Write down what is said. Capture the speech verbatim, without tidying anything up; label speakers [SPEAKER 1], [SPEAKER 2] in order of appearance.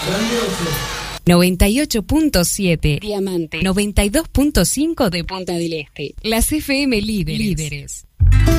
[SPEAKER 1] noventa y ocho punto siete Diamante, noventa y dos punto cinco de Punta del Este. Las F M líderes. líderes.